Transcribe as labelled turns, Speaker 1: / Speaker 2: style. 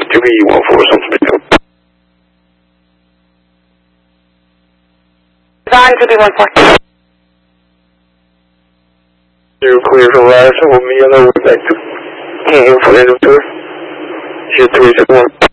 Speaker 1: 2B14 something.
Speaker 2: Design 2B14.
Speaker 1: You're clear for rise, hold me yellow, back to, can't hear for end of tour. 361.